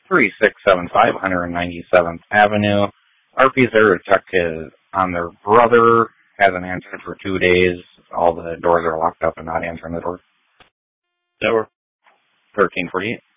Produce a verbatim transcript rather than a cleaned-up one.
three six seven five one ninety-seventh Avenue. R P's there to check his, on their brother. Hasn't answered for two days. All the doors are locked up and not answering the door. That works. thirteen forty-eight.